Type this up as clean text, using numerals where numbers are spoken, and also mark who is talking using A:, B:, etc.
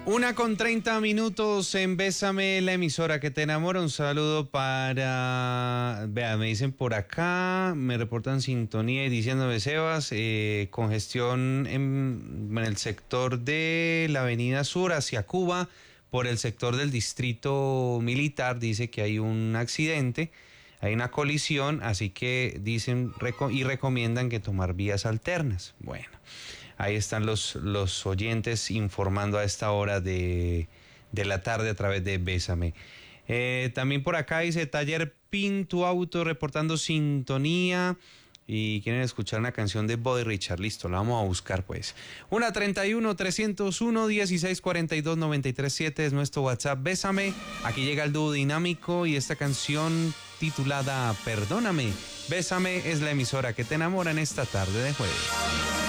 A: 1:30 en Bésame, la emisora que te enamora. Un saludo para... Vea, me dicen por acá, me reportan sintonía y diciéndome, Sebas, congestión en el sector de la avenida Sur hacia Cuba, por el sector del distrito militar. Dice que hay un accidente, hay una colisión, así que dicen y recomiendan que tomar vías alternas. Bueno, ahí están los oyentes informando a esta hora de la tarde a través de Bésame. También por acá dice Taller Pinto Auto reportando sintonía y quieren escuchar una canción de Bobby Richard. Listo, la vamos a buscar pues. 1:31-301-1642-937 es nuestro WhatsApp. Bésame, aquí llega el dúo dinámico y esta canción titulada Perdóname. Bésame es la emisora que te enamora en esta tarde de jueves.